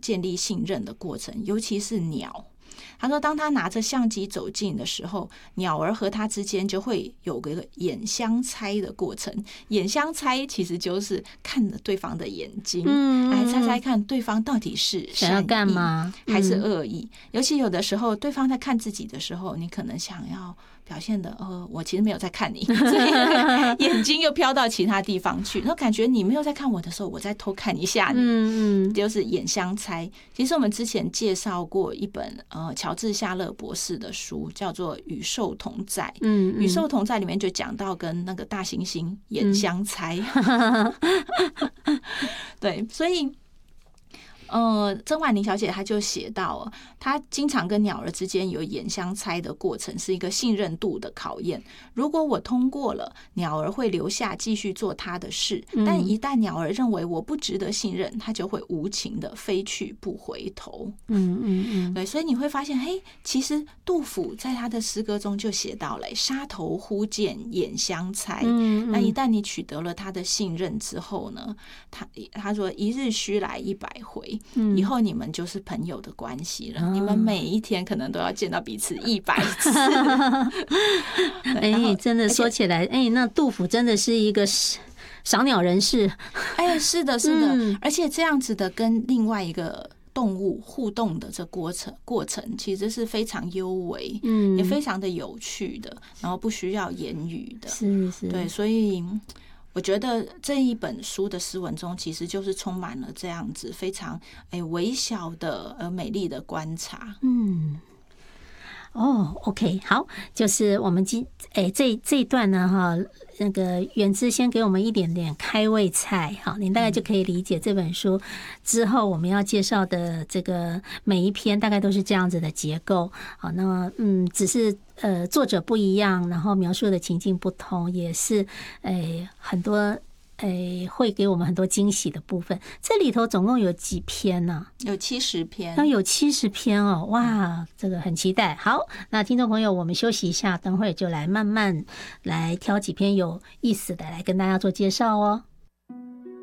建立信任的过程，尤其是鸟。他说当他拿着相机走近的时候，鸟儿和他之间就会有个眼相猜的过程。眼相猜其实就是看着对方的眼睛，来猜猜看对方到底是想要干嘛还是恶意。尤其有的时候对方在看自己的时候，你可能想要表现的我其实没有在看你，所以眼睛又飘到其他地方去，然后感觉你没有在看我的时候，我在偷看一下你，就是眼相猜。其实我们之前介绍过一本乔治夏勒博士的书，叫做《与兽同在》。与兽同在里面就讲到跟那个大猩猩眼相猜。对，所以曾婉玲小姐她就写到，她经常跟鸟儿之间有眼相猜的过程，是一个信任度的考验。如果我通过了，鸟儿会留下继续做它的事，但一旦鸟儿认为我不值得信任，它就会无情的飞去不回头。对，所以你会发现，嘿，其实杜甫在他的诗歌中就写到了杀头忽见眼相猜。那一旦你取得了他的信任之后呢，他说一日须来100回，以后你们就是朋友的关系了。你们每一天可能都要见到彼此100次。 真的说起来，那杜甫真的是一个赏鸟人士。 是的，是的，而且这样子的跟另外一个动物互动的这过程其实是非常幽微，也非常的有趣的，然后不需要言语的。 是， 对，所以我觉得这一本书的诗文中，其实就是充满了这样子非常微小的而美丽的观察。 OK， 好，就是我们这一段呢，哈，那个元之先给我们一点点开胃菜，哈，你大概就可以理解这本书之后我们要介绍的这个每一篇大概都是这样子的结构。好，那么只是作者不一样，然后描述的情境不同，也是很多会给我们很多惊喜的部分。这里头总共有几篇呢？ 有70篇。 那有70篇哦，哇，这个很期待。好，那听众朋友，我们休息一下，等会儿就来慢慢来挑几篇有意思的来跟大家做介绍哦。